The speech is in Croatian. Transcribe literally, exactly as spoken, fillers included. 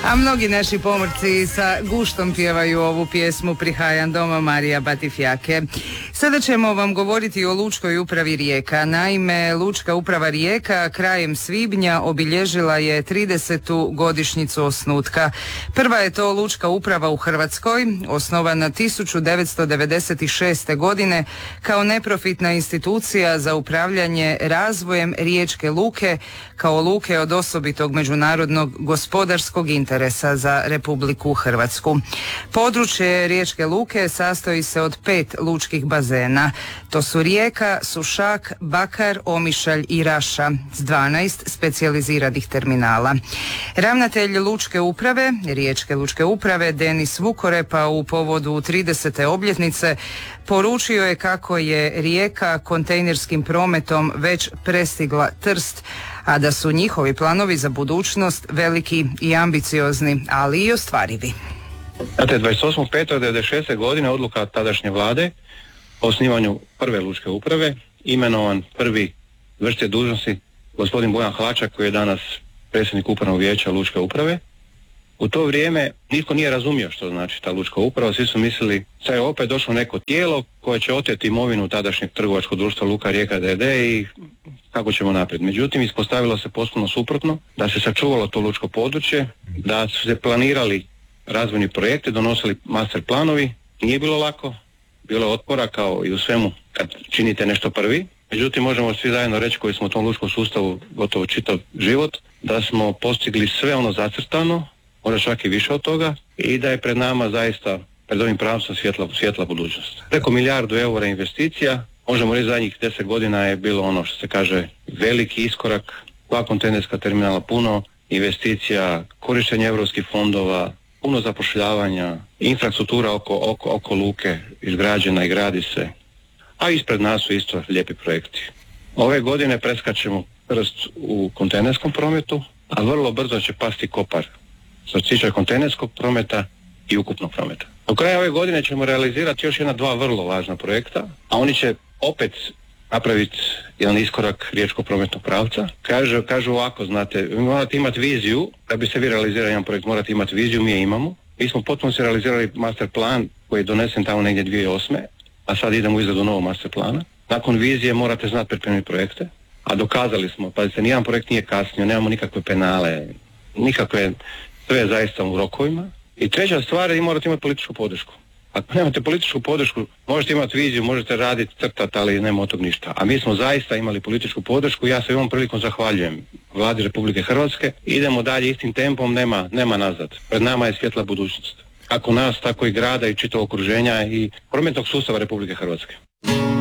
A mnogi naši pomorci sa guštom pjevaju ovu pjesmu Prihajan doma Marija Batifjake. Sada ćemo vam govoriti o Lučkoj upravi Rijeka. Naime, Lučka uprava Rijeka krajem svibnja obilježila je tridesetu godišnjicu osnutka. Prva je to lučka uprava u Hrvatskoj, osnovana tisuću devetsto devedeset šeste. godine kao neprofitna institucija za upravljanje razvojem riječke luke kao luke od osobitog međunarodnog gospodarskog interesa za Republiku Hrvatsku. Područje riječke luke sastoji se od pet lučkih bazena. To su Rijeka, Sušak, Bakar, Omišalj i Raša s dvanaest specijaliziranih terminala. Ravnatelj Lučke uprave, Riječke lučke uprave, Denis Vukorepa u povodu tridesete obljetnice poručio je kako je Rijeka kontejnerskim prometom već prestigla Trst, a da su njihovi planovi za budućnost veliki i ambiciozni, ali i ostvarivi. Znate, dvadeset osmog petog devedeset šeste. godine odluka tadašnje vlade o osnivanju prve lučke uprave, imenovan prvi vršitelj dužnosti gospodin Bojan Hlačak, koji je danas predsjednik upravnog vijeća Lučke uprave. U to vrijeme nitko nije razumio što znači ta lučka uprava, svi su mislili sad je opet došlo neko tijelo koje će oteti imovinu tadašnjeg trgovačkog društva Luka Rijeka d d. i kako ćemo naprijed. Međutim, ispostavilo se potpuno suprotno, da se sačuvalo to lučko područje, da su se planirali razvojni projekti, donosili master planovi, nije bilo lako, bilo je otpora kao i u svemu kad činite nešto prvi. Međutim, možemo svi zajedno reći koji smo u tom lučkom sustavu gotovo čitav život, da smo postigli sve ono zacrtano, možda čak i više od toga, i da je pred nama zaista, pred ovim pravcom svjetla, svjetla budućnost. Preko milijardu eura investicija, možemo reći zadnjih deset godina je bilo ono što se kaže veliki iskorak, dva kontejnerska terminala, puno investicija, korištenje europskih fondova, puno zapošljavanja, infrastruktura oko, oko, oko luke izgrađena i gradi se, a ispred nas su isto lijepi projekti. Ove godine preskačemo prst u kontejnerskom prometu, a vrlo brzo će pasti Kopar što se tiče kontejnerskog prometa i ukupnog prometa. Do kraja ove godine ćemo realizirati još jedna dva vrlo važna projekta, a oni će opet napraviti jedan iskorak riječkog prometnog pravca. Kažu, kažu ovako, znate, vi morate imati viziju, da bi se vi realizirali jedan projekt, morate imati viziju, mi je imamo. Mi smo potpuno se realizirali master plan koji je donesen tamo negdje dvije tisuće osme. a sad idemo u izradu novog master plana. Nakon vizije morate znati pripremiti projekte, a dokazali smo, pazite, nijedan projekt nije kasnio, nemamo nikakve penale, nikakve, sve je zaista u rokovima. I treća stvar je, morate imati političku podršku. Ako nemate političku podršku, možete imati viziju, možete raditi, crtati, ali nema od tog ništa. A mi smo zaista imali političku podršku i ja se ovom prilikom zahvaljujem Vladi Republike Hrvatske. Idemo dalje istim tempom, nema, nema nazad. Pred nama je svjetla budućnost. Kako nas, tako i grada i čitavog okruženja i prometnog sustava Republike Hrvatske.